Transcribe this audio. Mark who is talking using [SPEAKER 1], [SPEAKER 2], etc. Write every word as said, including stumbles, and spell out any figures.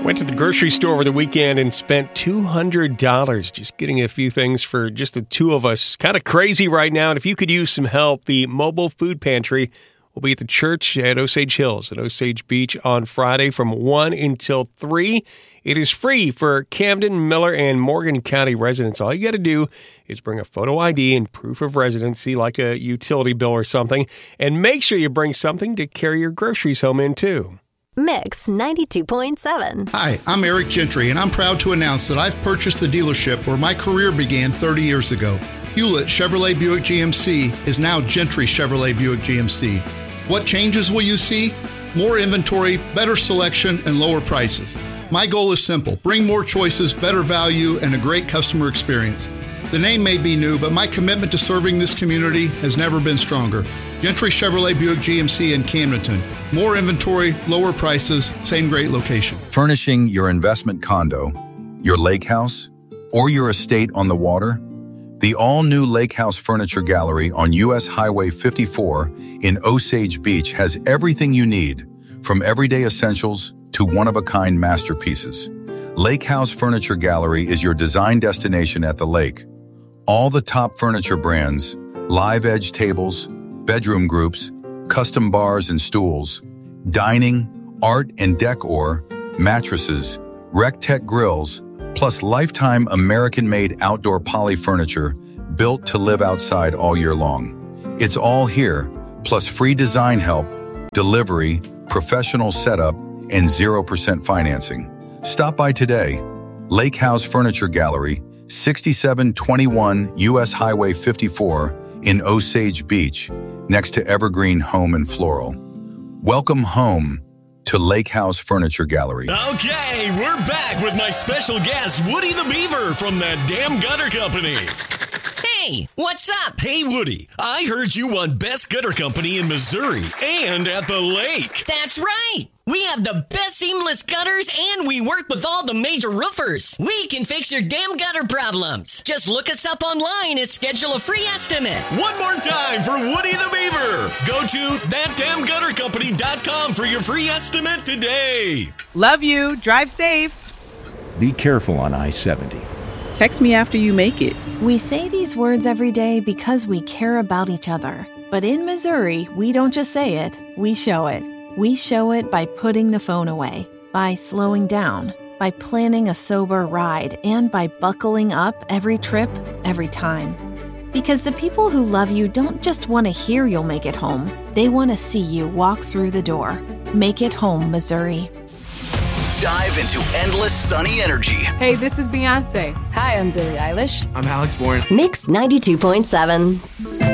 [SPEAKER 1] Went to the grocery store over the weekend and spent two hundred dollars just getting a few things for just the two of us. Kind of crazy right now. And if you could use some help, the mobile food pantry will be at the church at Osage Hills at Osage Beach on Friday from one until three. It is free for Camden, Miller, and Morgan County residents. All you got to do is bring a photo I D and proof of residency, like a utility bill or something, and make sure you bring something to carry your groceries home in, too.
[SPEAKER 2] Mix ninety-two point seven.
[SPEAKER 3] Hi, I'm Eric Gentry, and I'm proud to announce that I've purchased the dealership where my career began thirty years ago. Hewlett Chevrolet Buick G M C is now Gentry Chevrolet Buick G M C. What changes will you see? More inventory, better selection, and lower prices. My goal is simple: bring more choices, better value, and a great customer experience. The name may be new, but my commitment to serving this community has never been stronger. Gentry Chevrolet Buick G M C in Camdenton. More inventory, lower prices, same great location.
[SPEAKER 4] Furnishing your investment condo, your lake house, or your estate on the water? The all-new Lake House Furniture Gallery on U S Highway fifty-four in Osage Beach has everything you need, from everyday essentials to one-of-a-kind masterpieces. Lake House Furniture Gallery is your design destination at the lake. All the top furniture brands, live edge tables, bedroom groups, custom bars and stools, dining, art and decor, mattresses, Rec-Tech grills, plus lifetime American-made outdoor poly furniture built to live outside all year long. It's all here, plus free design help, delivery, professional setup, and zero percent financing. Stop by today. Lake House Furniture Gallery, sixty-seven twenty-one U S Highway fifty-four in Osage Beach, next to Evergreen Home and Floral. Welcome home to Lake House Furniture Gallery.
[SPEAKER 5] Okay, we're back with my special guest, Woody the Beaver from the Damn Gutter Company. Hey, what's up? Hey, Woody, I heard you won Best Gutter Company in Missouri and at the lake.
[SPEAKER 6] That's right. We have the best seamless gutters, and we work with all the major roofers. We can fix your damn gutter problems. Just look us up online and schedule a free estimate.
[SPEAKER 5] One more time for Woody the Beaver. Go to that damn gutter company dot com for your free estimate today.
[SPEAKER 7] Love you. Drive safe.
[SPEAKER 8] Be careful on I seventy.
[SPEAKER 7] Text me after you make it.
[SPEAKER 9] We say these words every day because we care about each other. But in Missouri, we don't just say it, we show it. We show it by putting the phone away, by slowing down, by planning a sober ride, and by buckling up every trip, every time. Because the people who love you don't just want to hear you'll make it home. They want to see you walk through the door. Make it home, Missouri.
[SPEAKER 10] Dive into endless sunny energy.
[SPEAKER 11] Hey, this is Beyonce.
[SPEAKER 12] Hi, I'm Billie Eilish.
[SPEAKER 13] I'm Alex Warren.
[SPEAKER 2] Mix ninety-two point seven.